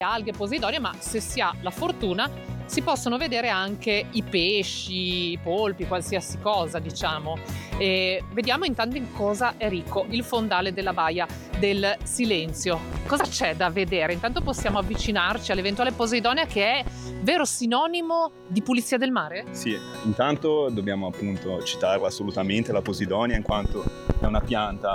alghe posidonie, ma se si ha la fortuna si possono vedere anche i pesci, i polpi, qualsiasi cosa, diciamo. E vediamo intanto in cosa è ricco il fondale della Baia del Silenzio. Cosa c'è da vedere? Intanto possiamo avvicinarci all'eventuale posidonia, che è vero sinonimo di pulizia del mare? Sì, intanto dobbiamo appunto citarla assolutamente, la posidonia, in quanto è una pianta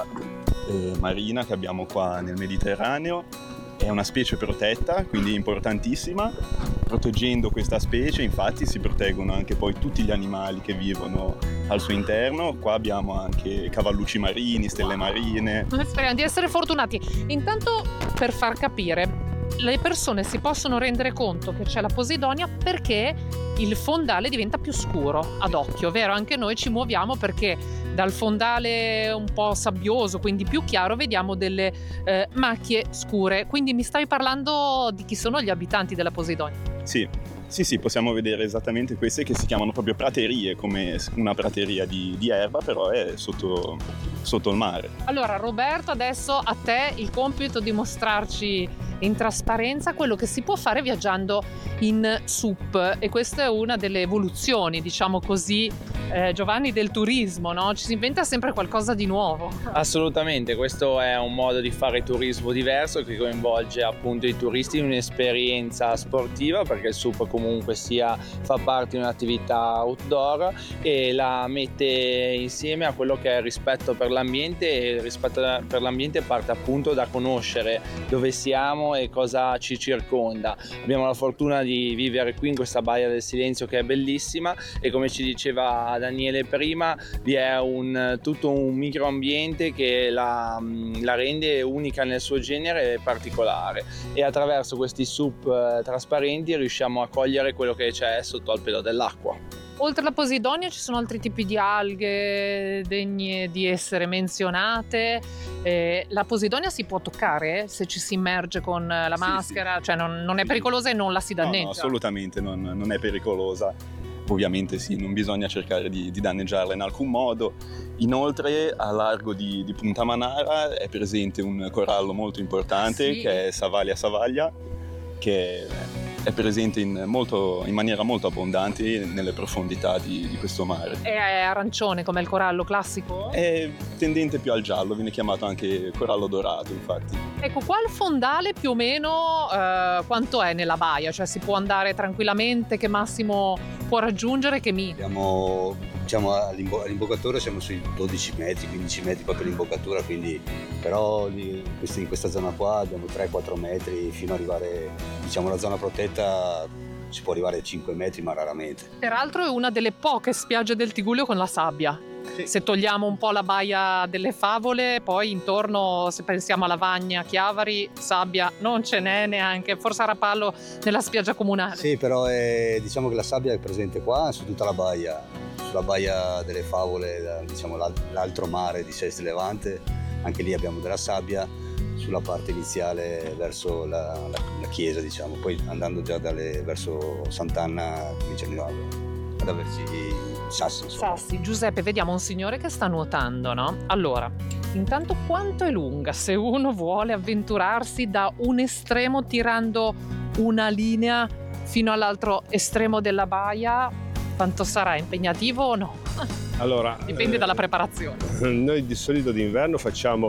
marina che abbiamo qua nel Mediterraneo. È una specie protetta, quindi importantissima. Proteggendo questa specie, infatti, si proteggono anche poi tutti gli animali che vivono al suo interno. Qua abbiamo anche cavallucci marini, stelle marine. Speriamo di essere fortunati. Intanto, per far capire, le persone si possono rendere conto che c'è la posidonia perché il fondale diventa più scuro ad occhio, vero? Anche noi ci muoviamo perché dal fondale un po' sabbioso, quindi più chiaro, vediamo delle macchie scure. Quindi mi stavi parlando di chi sono gli abitanti della posidonia? Sì, possiamo vedere esattamente queste che si chiamano proprio praterie, come una prateria di erba, però è sotto il mare. Allora Roberto, adesso a te il compito di mostrarci in trasparenza quello che si può fare viaggiando in SUP, e questa è una delle evoluzioni, diciamo così, Giovanni, del turismo, no? Ci si inventa sempre qualcosa di nuovo. Assolutamente, questo è un modo di fare turismo diverso che coinvolge appunto i turisti in un'esperienza sportiva, perché il SUP comunque fa parte di un'attività outdoor e la mette insieme a quello che è il rispetto per l'ambiente, e il rispetto per l'ambiente parte appunto da conoscere dove siamo e cosa ci circonda. Abbiamo la fortuna di vivere qui in questa Baia del Silenzio che è bellissima, e come ci diceva Daniele prima, vi è tutto un microambiente che la rende unica nel suo genere e particolare, e attraverso questi SUP trasparenti riusciamo a cogliere quello che c'è sotto al pelo dell'acqua. Oltre alla posidonia ci sono altri tipi di alghe degne di essere menzionate. La posidonia si può toccare se ci si immerge con la maschera? Sì. Cioè non è pericolosa e non la si danneggia? No, assolutamente non è pericolosa. Ovviamente sì, non bisogna cercare di danneggiarla in alcun modo. Inoltre a largo di Punta Manara è presente un corallo molto importante, sì, che è Savalia Savaglia, che è presente in maniera molto abbondante nelle profondità di questo mare. È arancione come il corallo classico? È tendente più al giallo, viene chiamato anche corallo dorato, infatti. Ecco, qua il fondale più o meno quanto è nella baia? Cioè si può andare tranquillamente, che massimo può raggiungere, che Abbiamo, diciamo, all'imboccatura siamo sui 12 metri, 15 metri proprio l'imboccatura, quindi però in questa zona qua abbiamo 3-4 metri fino ad arrivare, diciamo, alla zona protetta si può arrivare ai 5 metri, ma raramente. Peraltro è una delle poche spiagge del Tigullio con la sabbia. Sì. Se togliamo un po' la Baia delle Favole, poi intorno, se pensiamo a Lavagna, Chiavari, sabbia non ce n'è neanche, forse a Rapallo nella spiaggia comunale. Sì, però diciamo che la sabbia è presente qua su tutta la baia, sulla Baia delle Favole, diciamo l'altro mare di Sestri Levante, anche lì abbiamo della sabbia sulla parte iniziale verso la chiesa, diciamo, poi andando già verso Sant'Anna cominciano ad averci sassi. Giuseppe, vediamo un signore che sta nuotando, no? Allora, intanto quanto è lunga se uno vuole avventurarsi da un estremo tirando una linea fino all'altro estremo della baia? Quanto sarà, impegnativo o no? Allora, dipende dalla preparazione. Noi di solito d'inverno facciamo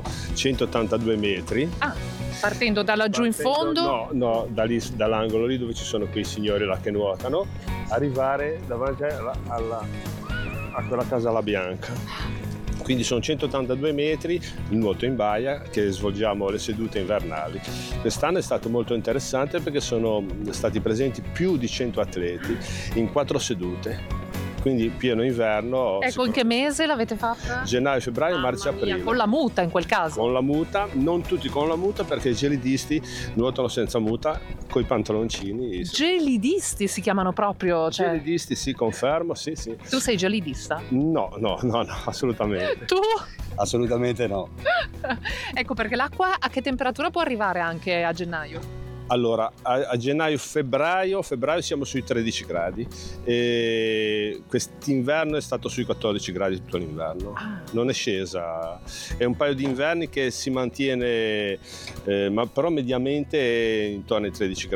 182 metri. Partendo da laggiù in fondo? No, dall'angolo lì dove ci sono quei signori là che nuotano, arrivare davanti a quella casa La Bianca. Quindi sono 182 metri il nuoto in baia che svolgiamo le sedute invernali. Quest'anno è stato molto interessante perché sono stati presenti più di 100 atleti in 4 sedute. Quindi pieno inverno. Ecco, in che mese l'avete fatta? Gennaio, febbraio, marzo, aprile. Con la muta in quel caso? Con la muta, non tutti con la muta perché i gelidisti nuotano senza muta, coi pantaloncini. Gelidisti si chiamano proprio? Cioè... Gelidisti, sì, confermo, sì. Tu sei gelidista? No, assolutamente. Tu? Assolutamente no. Ecco, perché l'acqua a che temperatura può arrivare anche a gennaio? Allora, a gennaio-febbraio siamo sui 13 gradi e quest'inverno è stato sui 14 gradi tutto l'inverno. Non è scesa, è un paio di inverni che si mantiene, ma però mediamente intorno ai 13 gradi.